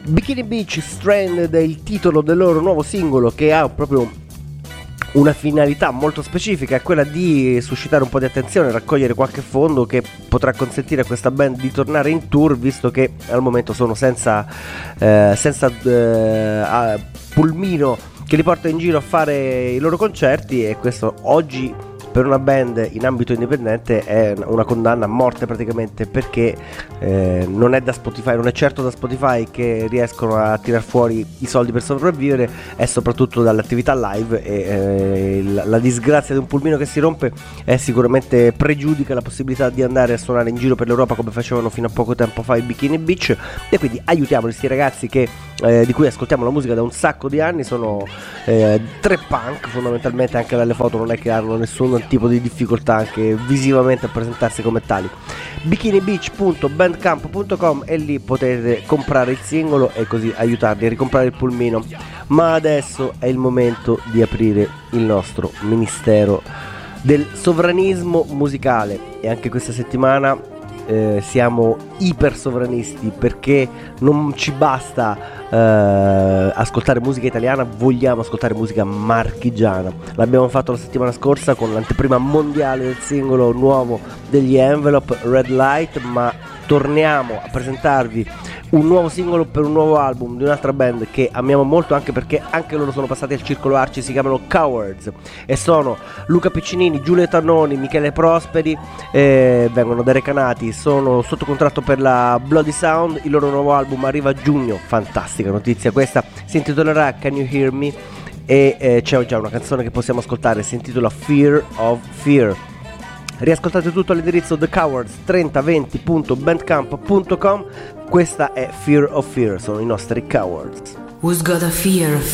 Bikini Beach Stranded è il titolo del loro nuovo singolo, che ha proprio una finalità molto specifica, è quella di suscitare un po' di attenzione, raccogliere qualche fondo che potrà consentire a questa band di tornare in tour, visto che al momento sono senza pulmino che li porta in giro a fare i loro concerti, e questo oggi per una band in ambito indipendente è una condanna a morte praticamente, perché non è da Spotify, non è certo da Spotify che riescono a tirar fuori i soldi per sopravvivere, è soprattutto dall'attività live, e la disgrazia di un pulmino che si rompe è sicuramente pregiudica la possibilità di andare a suonare in giro per l'Europa come facevano fino a poco tempo fa i Bikini Beach. E quindi aiutiamo questi ragazzi che di cui ascoltiamo la musica da un sacco di anni. Sono tre punk fondamentalmente, anche dalle foto non è che hanno nessun tipo di difficoltà anche visivamente a presentarsi come tali. bikinibeach.bandcamp.com, e lì potete comprare il singolo e così aiutarli a ricomprare il pulmino. Ma adesso è il momento di aprire il nostro ministero del sovranismo musicale, e anche questa settimana siamo iper sovranisti, perché non ci basta ascoltare musica italiana, vogliamo ascoltare musica marchigiana. L'abbiamo fatto la settimana scorsa con l'anteprima mondiale del singolo nuovo degli Envelope, Red Light, ma torniamo a presentarvi un nuovo singolo per un nuovo album di un'altra band che amiamo molto, anche perché anche loro sono passati al Circolo Arci. Si chiamano Cowards e sono Luca Piccinini, Giulio Tannoni, Michele Prosperi, vengono da Recanati, sono sotto contratto per la Bloody Sound. Il loro nuovo album arriva a giugno, fantastica notizia questa, si intitolerà Can You Hear Me, e c'è già una canzone che possiamo ascoltare, si intitola Fear of Fear. Riascoltate tutto all'indirizzo thecowards3020.bandcamp.com. Questa è Fear of Fear, sono i nostri Cowards. Who's got a fear of